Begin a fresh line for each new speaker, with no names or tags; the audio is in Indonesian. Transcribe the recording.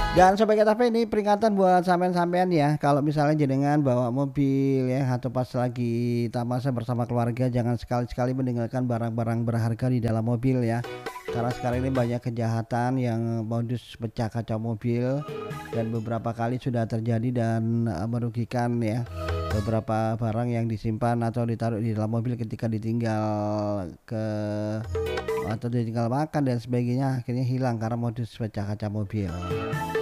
Dan Sobat KTP ini peringatan buat sampean-sampean ya, kalau misalnya jenengan bawa mobil ya atau pas lagi tamasya bersama keluarga jangan sekali-sekali meninggalkan barang-barang berharga di dalam mobil ya. Karena sekarang ini banyak kejahatan yang modus pecah kaca mobil dan beberapa kali sudah terjadi dan merugikan ya. Beberapa barang yang disimpan atau ditaruh di dalam mobil ketika ditinggal ke atau ditinggal makan dan sebagainya akhirnya hilang karena modus pecah kaca mobil.